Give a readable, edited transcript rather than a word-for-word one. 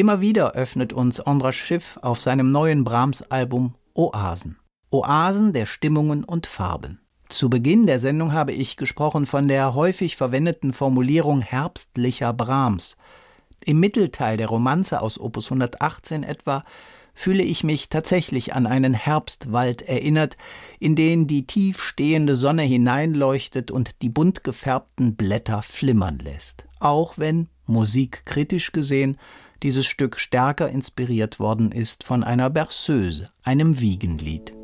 Immer wieder öffnet uns Andras Schiff auf seinem neuen Brahms-Album Oasen. Oasen der Stimmungen und Farben. Zu Beginn der Sendung habe ich gesprochen von der häufig verwendeten Formulierung herbstlicher Brahms. Im Mittelteil der Romanze aus Opus 118 etwa fühle ich mich tatsächlich an einen Herbstwald erinnert, in den die tief stehende Sonne hineinleuchtet und die bunt gefärbten Blätter flimmern lässt. Auch wenn, musikkritisch gesehen, dieses Stück stärker inspiriert worden ist von einer Berceuse, einem Wiegenlied.